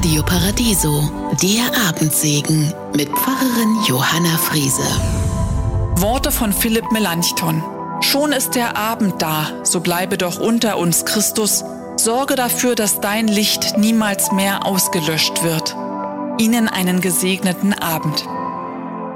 Radio Paradiso, der Abendsegen mit Pfarrerin Johanna Friese. Worte von Philipp Melanchthon. Schon ist der Abend da, so bleibe doch unter uns Christus. Sorge dafür, dass dein Licht niemals mehr ausgelöscht wird. Ihnen einen gesegneten Abend.